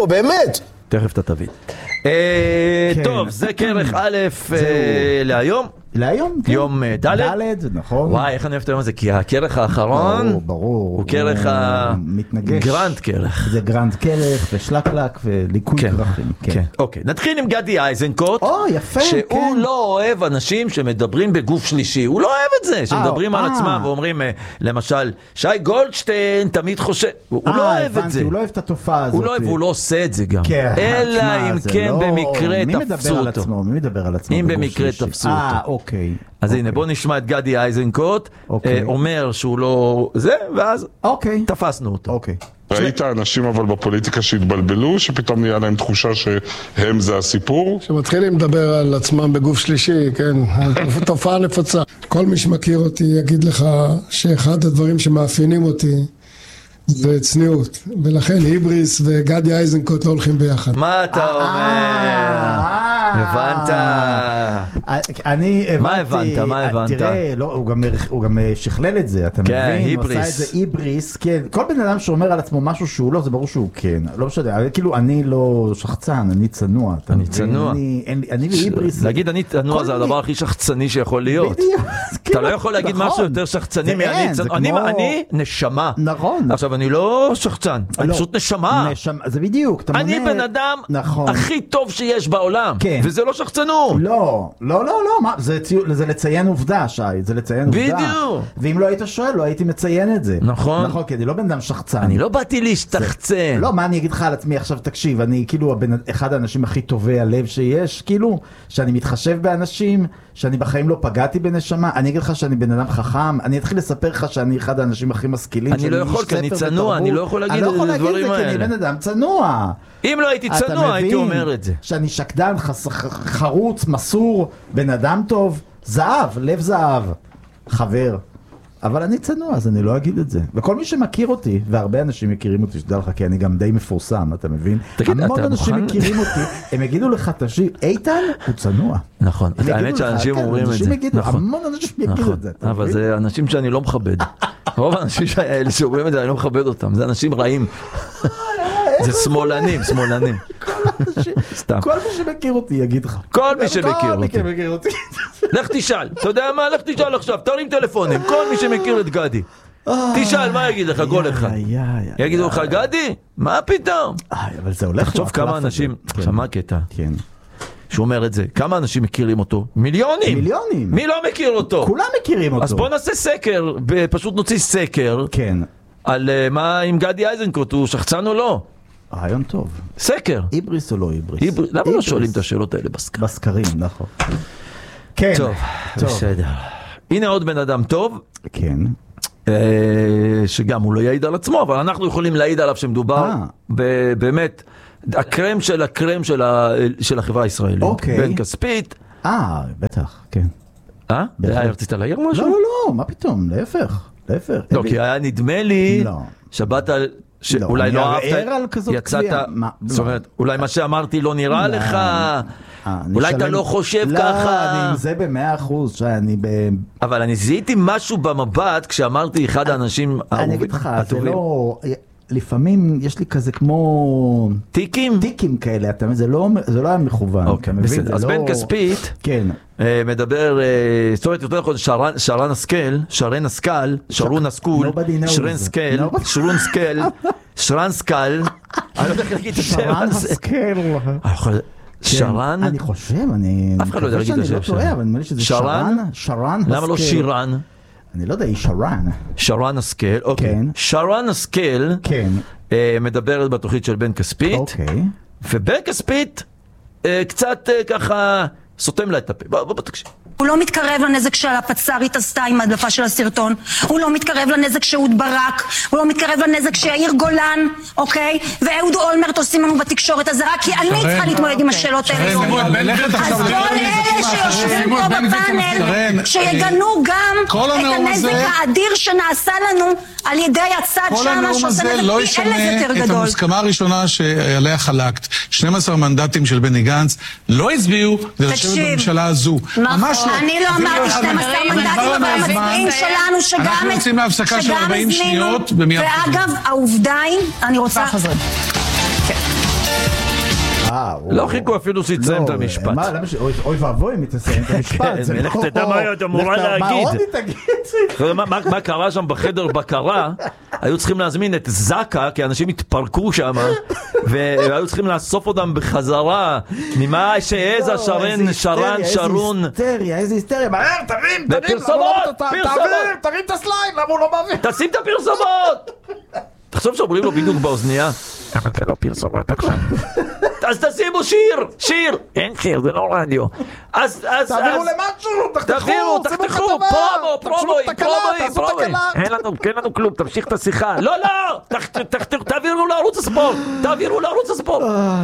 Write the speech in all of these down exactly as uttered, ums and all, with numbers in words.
פה, באמת. תכף אתה תבין. טוב, זה כרך א' להיום. להיום? יום ד' ד', נכון. וואי, איך אני אוהב את היום הזה? כי הכרך האחרון ברור, ברור. הוא כרך מתנגש. גרנד כרך. זה גרנד כרך ושלקלק וליקוי כרכים. כן. אוקיי, נתחיל עם גדי איזנקוט. או, יפה, כן. שהוא לא אוהב אנשים שמדברים בגוף שלישי. הוא לא אוהב את זה, שמדברים על עצמם ואומרים, למשל, שי גולדשטיין תמיד חושב. הוא לא אוהב את זה. הוא לא אוהב את התופעה הזאת. הוא לא אוהב, הוא לא עושה את זה גם. אלא אם כן במקרה תפסו אותו. מי מדבר על עצמו? אם במקרה תפסו אותו. אוקיי. אז הנה, בוא נשמע את גדי איזנקוט, אומר שהוא לא זה, ואז תפסנו אותו. אוקיי. ראית אנשים אבל בפוליטיקה שהתבלבלו, שפתאום נהיה להם תחושה שהם זה הסיפור? שמתחילים לדבר על עצמם בגוף שלישי, כן, תופעה נפוצה. כל מי שמכיר אותי יגיד לך שאחד הדברים שמאפיינים אותי זה צניעות, ולכן היבריס וגדי איזנקוט לא הולכים ביחד. מה אתה אומר? הבנת? אני הבנתי. מה הבנת? מה הבנת? תראה, הוא גם שכלל את זה, אתה מבין? הוא עשה את זה היבריס, כן. כל בן אדם שאומר על עצמו משהו שהוא לא, זה ברור שהוא כן. לא משנה, כאילו אני לא שחצן, אני צנוע. אני צנוע. אני והיבריס. להגיד אני צנוע זה הדבר הכי שחצני שיכול להיות. אתה לא יכול להגיד משהו יותר שחצני מאני צנוע. אני נשמה. נכון. עכשיו אני לא שחצן, אני פשוט נשמה. זה בדיוק. אני בן אדם הכי טוב שיש בעולם. כן. וזה לא שחצנות. לא, לא, לא, לא, מה? זה, זה לציין עובדה, שי, זה לציין עובדה. בדיוק. ואם לא היית שואל, לא הייתי מציין את זה. נכון. נכון, כי אני לא בן אדם שחצן. אני לא באתי להשתחצן. לא, מה אני אגיד לך על עצמי עכשיו, תקשיב, אני כאילו הבן, אחד האנשים הכי טובי הלב שיש, כאילו, שאני מתחשב באנשים, שאני בחיים לא פגעתי בנשמה, אני אגיד לך שאני בן אדם חכם, אני אתחיל לספר לך שאני אחד האנשים הכי משכילים. אני לא יכול, כי אני צנוע, אני לא יכול להגיד את הדברים האלה. אני לא יכול להגיד את זה, כי אני בן אדם צנוע. אם לא הייתי צנוע, הייתי אומר את זה. שאני שקדן, חרוץ, מסור, בן אדם טוב, זהב, לב זהב, חבר. אבל אני צנוע, אז אני לא אגיד את זה. וכל מי שמכיר אותי, והרבה אנשים מכירים אותי, שתדע לך, כי אני גם די מפורסם, אתה מבין? תגיד, המון אנשים מכירים אותי, הם יגידו לך, תשאיר, איתן הוא צנוע. נכון, האמת שאנשים אומרים את זה. המון אנשים יגידו את זה. אבל זה אנשים שאני לא מכבד. רוב האנשים האלה שאומרים את זה, אני לא מכבד אותם. זה אנשים רעים. זה שמאלנים, שמאלנים. כל מי שמכיר אותי יגיד לך. כל מי שמכיר אותי. לך תשאל, אתה יודע מה? לך תשאל עכשיו, תרים טלפונים. כל מי שמכיר את גדי. תשאל, מה יגיד לך כל אחד? יגידו לך, גדי? מה פתאום? אבל זה הולך. תחשוב כמה אנשים, שמע קטע. כן. שהוא אומר את זה, כמה אנשים מכירים אותו? מיליונים! מיליונים! מי לא מכיר אותו? כולם מכירים אותו. אז בוא נעשה סקר, פשוט נוציא סקר. כן. על מה עם גדי איזנקוט, הוא שחצן או לא? רעיון טוב. סקר. היבריס או לא היבריס? למה לא שואלים את השאלות האלה בסקרים? בסקרים, נכון. כן. טוב, בסדר. הנה עוד בן אדם טוב. כן. שגם הוא לא יעיד על עצמו, אבל אנחנו יכולים להעיד עליו שמדובר באמת הקרם של הקרם של החברה הישראלית. אוקיי. בן כספית. אה, בטח, כן. אה? רצית להעיר משהו? לא, לא, לא, מה פתאום, להפך, להפך. לא, כי היה נדמה לי שבאת על... שאולי לא אהבת, יצאת, זאת אומרת, אולי מה שאמרתי לא נראה לך, אולי אתה לא חושב ככה. לא, אני זה במאה אחוז, שאני ב... אבל אני זיהיתי משהו במבט כשאמרתי אחד האנשים הטובים. אני אגיד לך, זה לא... לפעמים יש לי כזה כמו... טיקים? טיקים כאלה, אתה מבין? זה לא היה מכוון. אוקיי, בסדר. אז בן כספית, כן. מדבר, זאת אומרת, יותר נכון, שרן השכל, שרן השכל, שרון הסקול, שרן סקל, שרון סקל, שרן סקל, אני לא יודע איך להגיד את השם הזה. שרן הסקל. שרן? אני חושב, אני... אף אחד לא יודע להגיד את השם. אני לא טועה, אבל נדמה לי שזה שרן. שרן הסקל. למה לא שירן? אני לא יודע, היא שרן. שרן השכל, אוקיי. שרן השכל מדברת בתוכנית של בן כספית. אוקיי. ובן כספית קצת ככה סותם לה את הפה. בוא, בוא תקשיב. הוא לא מתקרב לנזק שהפצ"רית עשתה עם הדלפה של הסרטון, הוא לא מתקרב לנזק שאהוד ברק, הוא לא מתקרב לנזק שיאיר גולן, אוקיי? ואהוד אולמרט עושים לנו בתקשורת, אז רק כי אני צריכה להתמודד עם השאלות האלה. אז כל אלה שיושבים פה בפאנל, שיגנו גם את הנזק האדיר שנעשה לנו על ידי הצד שמה, שעושה נזק פי אלף יותר גדול. את המוסכמה הראשונה שעליה חלקת, שנים עשר מנדטים של בני גנץ, לא הצביעו לשבת בממשלה הזו. ממש לא. אני לא אמרתי שנים עשר מנדטים, אבל המצביעים שלנו שגם... אנחנו יוצאים להפסקה של ארבעים שניות. ואגב, העובדה היא, אני רוצה... כן. לא חיכו אפילו שיצאים את המשפט. מה, למה ש... אוי ואבוי אם היא תסיים את המשפט. כן, לך תדע מה היית אמורה להגיד. מה עוד היא תגיד? מה קרה שם בחדר בקרה? היו צריכים להזמין את זקה, כי אנשים התפרקו שם, והיו צריכים לאסוף אותם בחזרה, ממה שהעזה שרן, שרן, שרון. איזה היסטריה, איזה היסטריה. מהר, תרים, תרים. פרסומות, פרסומות. תרים את הסלייד, למה הוא לא מעביר? תשים את הפרסומות. תחשוב שאומרים לו בדיוק באוזנייה. אבל זה לא פרסומות עכשיו. אז תשימו שיר, שיר. אין שיר, זה לא רדיו. אז, אז, תעבירו למשהו, תחתכו, תעבירו, תחתכו, פרומו, פרומוי, פרומוי, פרומוי. אין לנו, אין לנו כלום, תמשיך את השיחה. לא, לא, תעבירו לערוץ הספורט, תעבירו לערוץ הספורט.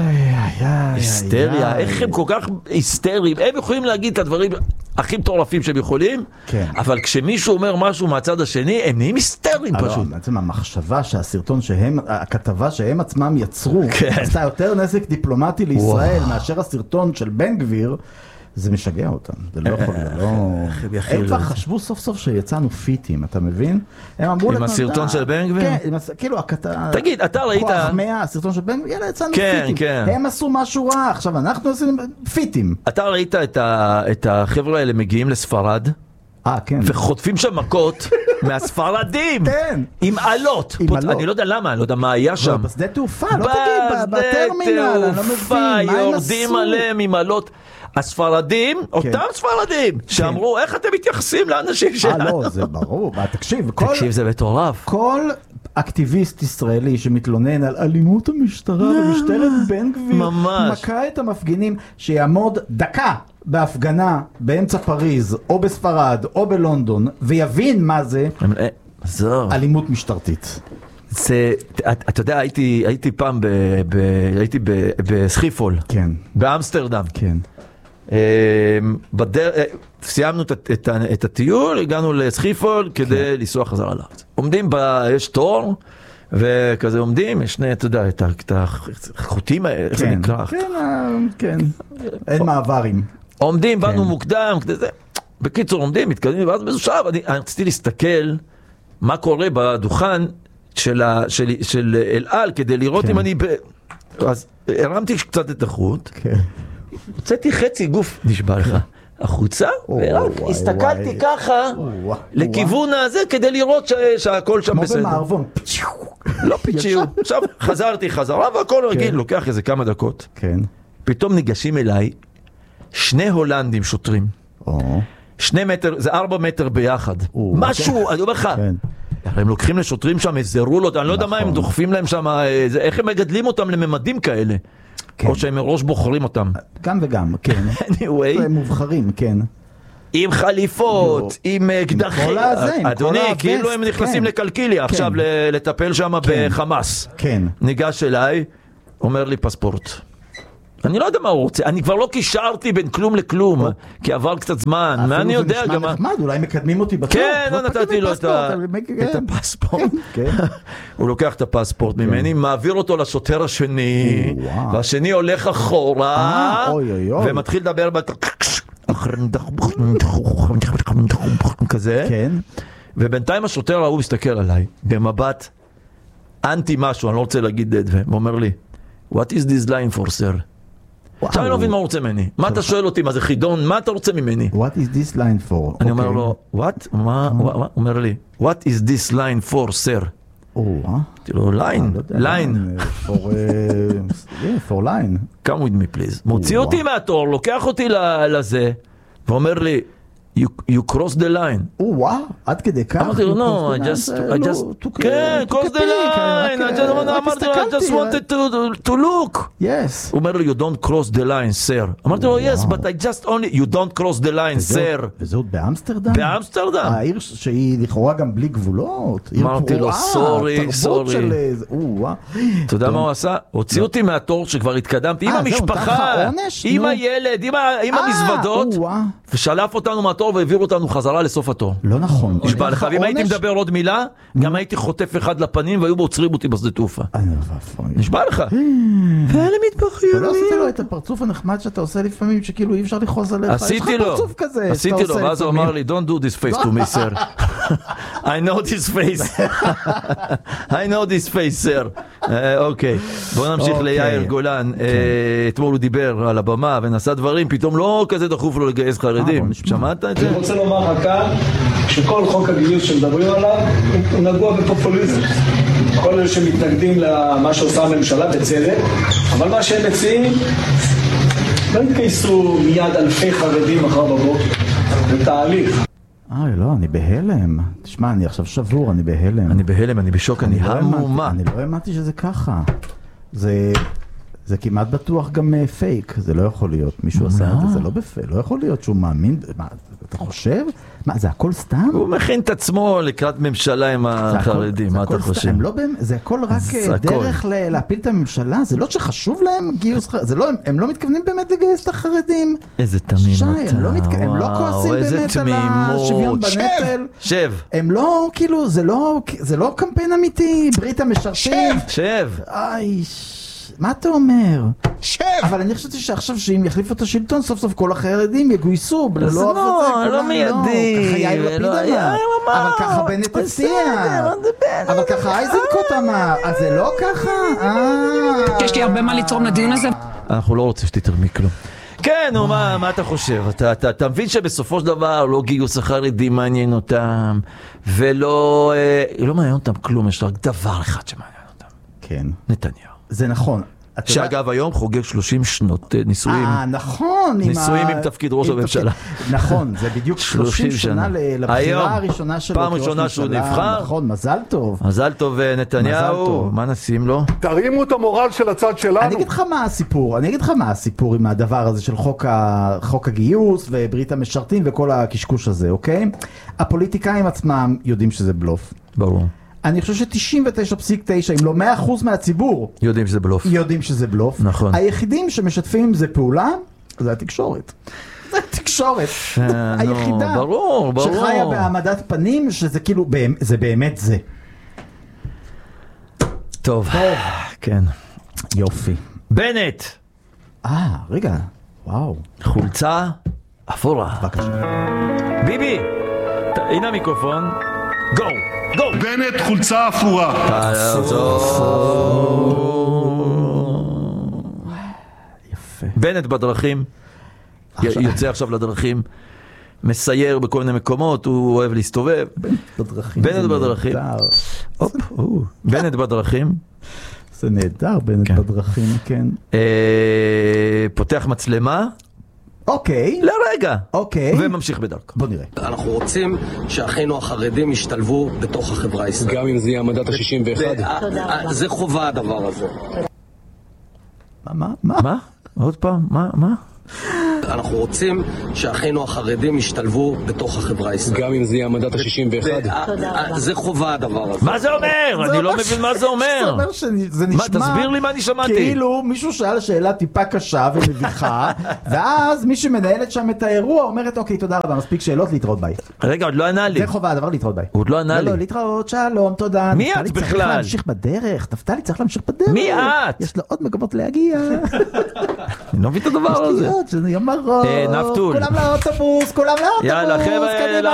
היסטריה, איך הם כל כך היסטריים, הם יכולים להגיד את הדברים הכי מטורפים שהם יכולים, אבל כשמישהו אומר משהו מהצד השני, הם נהיים היסטריים פשוט. בעצם המחשבה שהסרטון שהם, הכתבה שהם עצמם יצרו, עשתה יותר נזק דיפלומטי לישראל מאשר הסרטון של בן גביר, זה משגע אותם, זה לא יכול, זה לא... הם כבר חשבו סוף סוף שיצאנו פיטים, אתה מבין? הם אמרו... עם הסרטון של בן גביר? כן, כאילו, תגיד, אתה ראית... כוח מאה, הסרטון של בן גביר, יאללה, יצאנו פיטים. הם עשו משהו רע, עכשיו אנחנו עושים פיטים. אתה ראית את החבר'ה האלה מגיעים לספרד? אה, כן. וחוטפים שם מכות מהספרדים. כן. עם עלות. אני לא יודע למה, אני לא יודע מה היה שם. בשדה תעופה, לא תגיד, בטרמינל, אני לא מבין, מה הם עשו? יורדים עליהם עם עלות. הספרדים, אותם ספרדים, שאמרו, איך אתם מתייחסים לאנשים שלנו? אה, לא, זה ברור. תקשיב, תקשיב, זה מטורף. כל אקטיביסט ישראלי שמתלונן על אלימות המשטרה ומשטרת בן גביר, מכה את המפגינים, שיעמוד דקה בהפגנה באמצע פריז, או בספרד, או בלונדון, ויבין מה זה אלימות משטרתית. זה, אתה יודע, הייתי, הייתי פעם ב, ב, הייתי בסחיפול, כן. באמסטרדם. כן. בדר... סיימנו את, את, את הטיול, הגענו לסחיפול כדי כן. לנסוע חזרה לארץ. עומדים ב... יש תור, וכזה עומדים, יש שני, אתה יודע, את, את החוטים האלה, איך כן, זה נקרא? כן, כן. אין מעברים. עומדים, באנו מוקדם, כדי זה. בקיצור, עומדים, מתקדמים, ואז באיזשהו שעה, אני, אני רציתי להסתכל מה קורה בדוכן של, ה, של, של אל-על, כדי לראות כן. אם אני... ב... אז הרמתי קצת את החוט, כן. הוצאתי חצי גוף, נשבע לך, החוצה, ורק הסתכלתי ככה לכיוון הזה, כדי לראות שהכל שם בסדר. כמו במערבון. לא פיצ'יו. עכשיו חזרתי חזרה, והכל רגיל, לוקח איזה כמה דקות. פתאום ניגשים אליי שני הולנדים שוטרים. שני מטר, זה ארבע מטר ביחד. משהו, אני אומר לך, הם לוקחים לשוטרים שם איזה רולות, אני לא יודע מה הם דוחפים להם שם, איך הם מגדלים אותם לממדים כאלה. או שהם מראש בוחרים אותם. גם וגם, כן. anyway. הם מובחרים, כן. עם חליפות, עם אקדחים. אדוני, כאילו הם נכנסים לקלקיליה, עכשיו לטפל שם בחמאס. כן. ניגש אליי, אומר לי פספורט. אני לא יודע מה הוא רוצה, אני כבר לא קישרתי בין כלום לכלום, כי עבר קצת זמן, מה אני יודע גם... נחמד, אולי מקדמים אותי בתור. כן, לא נתתי לו את הפספורט. הוא לוקח את הפספורט ממני, מעביר אותו לשוטר השני, והשני הולך אחורה, ומתחיל לדבר כזה, ובינתיים השוטר ההוא מסתכל עליי, במבט אנטי משהו, אני לא רוצה להגיד את זה, ואומר לי, What is this line for, sir? עכשיו אני לא מבין מה הוא רוצה ממני. מה אתה שואל אותי? מה זה חידון? מה אתה רוצה ממני? What is this line for? אני אומר לו, what? מה? הוא אומר לי, what is this line for, sir? אמרתי לו, line, line. for line. Come with me, please. מוציא אותי מהתור, לוקח אותי לזה, ואומר לי, You, you cross the line. וואו, עד כדי כך? אמרתי לו, no, I just, I just, כן, cross the line. אמרתי לו, I just wanted to look. Yes. הוא אומר לי, you don't cross the line, sir. אמרתי לו, yes, but I just only, you don't cross the line, sir. וזה עוד באמסטרדם? באמסטרדם. העיר שהיא לכאורה גם בלי גבולות. אמרתי לו, סורי, סורי. אתה יודע מה הוא עשה? הוציא אותי מהתור שכבר התקדמתי, עם המשפחה, עם הילד, עם המזוודות, ושלף אותנו מהתור והעבירו אותנו חזרה לסוף התור. לא נכון. נשבע לך, ואם הייתי מדבר עוד מילה, גם הייתי חוטף אחד לפנים והיו עוצרים אותי בשדה תעופה. נשבע לך. ואלה מתבחיות. ולא עשיתי לו את הפרצוף הנחמד שאתה עושה לפעמים, שכאילו אי אפשר לכעוס עליך. עשיתי לו. עשיתי לו, ואז הוא אמר לי, don't do this face to me, sir. I know this face. I know this face, sir. אוקיי, בואו נמשיך ליאיר גולן. אתמול הוא דיבר על הבמה ונשא דברים, פתאום לא כזה דחוף לו לגייס חרדים. שמעת את זה? אני רוצה לומר לך כאן, שכל חוק הגיוס שמדברים עליו, הוא נגוע בפופוליזם. כל אלה שמתנגדים למה שעושה הממשלה בצדק, אבל מה שהם מציעים, לא התגייסו מיד אלפי חרדים מחר בבוקר. זה תהליך. אוי, לא, אני בהלם. תשמע, אני עכשיו שבור, אני בהלם. אני בהלם, אני בשוק, אני המומה. אני לא האמנתי שזה ככה. זה... זה כמעט בטוח גם פייק, זה לא יכול להיות. מישהו עשה את זה, זה לא בפייק, לא יכול להיות שהוא מאמין. מה, אתה חושב? מה, זה הכל סתם? הוא מכין את עצמו לקראת ממשלה עם החרדים, מה אתה חושב? זה הכל רק דרך להפיל את הממשלה, זה לא שחשוב להם גיוס חרדים, הם לא מתכוונים באמת לגייס את החרדים. איזה תמימות. הם לא כועסים באמת על השוויון בנטל. שב. הם לא, כאילו, זה לא קמפיין אמיתי, ברית המשרתים. שב. איי, מה אתה אומר? שב! אבל אני חשבתי שעכשיו שאם יחליפו את השלטון, סוף סוף כל החרדים יגויסו. לא, לא מיידי. ככה יאיר לפיד אמר. אבל ככה בנט הפתיע. אבל ככה אייזנקוט אמר. אז זה לא ככה? יש לי הרבה מה לתרום לדיון הזה. אנחנו לא רוצים שתתרמי כלום. כן, נו, מה, מה אתה חושב? אתה, אתה, אתה מבין שבסופו של דבר לא גיוס החרדים מעניין אותם, ולא אה, לא מעניין אותם כלום, יש רק דבר אחד שמעניין אותם. כן. נתניהו. זה נכון. שאגב היום חוגג שלושים שנות נישואים. אה, נכון. נישואים עם תפקיד ראש הממשלה. נכון, זה בדיוק שלושים שנה לבחירה הראשונה שלו. פעם ראשונה שהוא נבחר. נכון, מזל טוב. מזל טוב נתניהו. מה נשים לו? תרימו את המורל של הצד שלנו. אני אגיד לך מה הסיפור. אני אגיד לך מה הסיפור עם הדבר הזה של חוק הגיוס וברית המשרתים וכל הקשקוש הזה, אוקיי? הפוליטיקאים עצמם יודעים שזה בלוף. ברור. אני חושב ש-תשעים ותשע נקודה תשע, אם לא מאה אחוז מהציבור, יודעים שזה בלוף. יודעים שזה בלוף. נכון. היחידים שמשתפים עם זה פעולה, זה התקשורת. זה התקשורת. היחידה. ברור, ברור. שחיה בהעמדת פנים, שזה כאילו, זה באמת זה. טוב. כן. יופי. בנט. אה, רגע. וואו. חולצה אפורה. בבקשה. ביבי. הנה המיקרופון. גו. גו! בנט חולצה אפורה. יפה. בנט בדרכים, יוצא עכשיו לדרכים, מסייר בכל מיני מקומות, הוא אוהב להסתובב. בנט בדרכים. בנט בדרכים. בנט בדרכים. זה נהדר, בנט בדרכים, כן. פותח מצלמה. אוקיי. לרגע. אוקיי. וממשיך בדרכו. בוא נראה. אנחנו רוצים שאחינו החרדים ישתלבו בתוך החברה הישראלית. גם אם זה יהיה המנדט ה-שישים ואחת. זה חובה הדבר הזה. מה? מה? מה? עוד פעם? מה? מה? אנחנו רוצים שאחינו החרדים ישתלבו בתוך החברה הישראלית. גם אם זה יהיה המנדט ה-שישים ואחת. זה חובה הדבר הזה. מה זה אומר? אני לא מבין מה זה אומר. זה אומר שזה נשמע... תסביר לי מה אני שמעתי. כאילו מישהו שאל שאלה טיפה קשה ומביכה, ואז מי שמנהלת שם את האירוע אומרת, אוקיי, תודה רבה, מספיק שאלות, להתראות ביי. רגע, עוד לא ענה לי. זה חובה הדבר, להתראות ביי. עוד לא ענה לי. לא, להתראות, שלום, תודה. מי את בכלל? צריך להמשיך בדרך, נפתלי צריך להמשיך בדרך. מי את? יש לו עוד מקומות להגיע. אני לא מבין את הדבר הזה. יש לי עוד, שזה יום ארוך. נפתול. כולם לאוטובוס, כולם לאוטובוס. יאללה, חבר'ה,